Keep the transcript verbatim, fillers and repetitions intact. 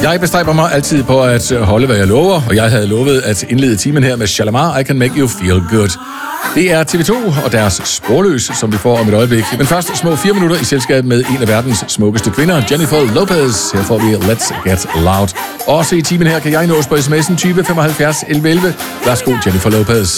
Jeg bestræber mig altid på at holde, hvad jeg lover, og jeg havde lovet at indlede timen her med Shalamar, I Can Make You Feel Good. Det er T V to og deres Sporløs, som vi får om et øjeblik. Men først små fire minutter i selskab med en af verdens smukkeste kvinder, Jennifer Lopez. Her får vi Let's Get Loud. Også i timen her kan jeg nås på sms'en tyve femoghalvfjerds elleve elleve. Værsgo, Jennifer Lopez.